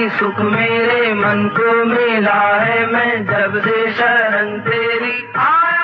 ही सुख मेरे मन को मिला है, मैं जब से शरण तेरी आया।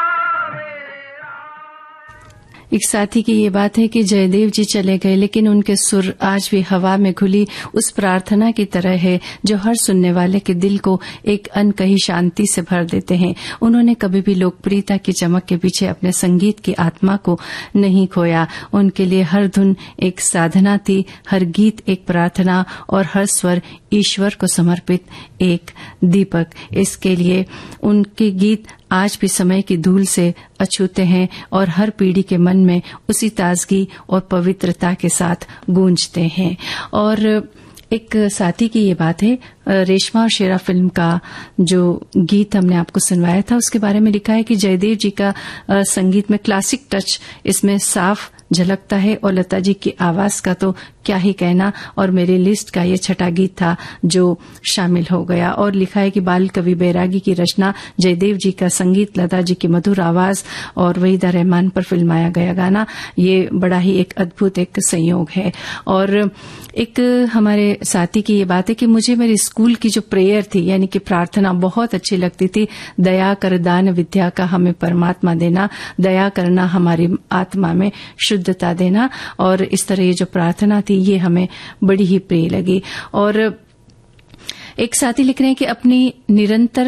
एक साथी की ये बात है कि जयदेव जी चले गए, लेकिन उनके सुर आज भी हवा में घुली उस प्रार्थना की तरह है जो हर सुनने वाले के दिल को एक अनकही शांति से भर देते हैं। उन्होंने कभी भी लोकप्रियता की चमक के पीछे अपने संगीत की आत्मा को नहीं खोया। उनके लिए हर धुन एक साधना थी, हर गीत एक प्रार्थना और हर स्वर ईश्वर को समर्पित एक दीपक। इसके लिए उनके गीत आज भी समय की धूल से अछूते हैं और हर पीढ़ी के मन में उसी ताजगी और पवित्रता के साथ गूंजते हैं। और एक साथी की ये बात है, रेशमा और शेरा फिल्म का जो गीत हमने आपको सुनवाया था उसके बारे में लिखा है कि जयदेव जी का संगीत में क्लासिक टच इसमें साफ झलकता है और लता जी की आवाज का तो क्या ही कहना। और मेरी लिस्ट का ये छठा गीत था जो शामिल हो गया। और लिखा है कि बाल कवि बैरागी की रचना, जयदेव जी का संगीत, लता जी की मधुर आवाज और वहीदा रहमान पर फिल्माया गया गाना, ये बड़ा ही एक अद्भुत एक संयोग है। और एक हमारे साथी की ये बात है कि मुझे मेरे स्कूल की जो प्रेयर थी यानी कि प्रार्थना बहुत अच्छी लगती थी। दया कर दान विद्या का हमें परमात्मा देना, दया करना हमारी आत्मा में शुद्धता देना। और इस तरह ये जो प्रार्थना थी ये हमें बड़ी ही प्रिय लगी। और एक साथी लिख रहे हैं कि अपनी निरंतर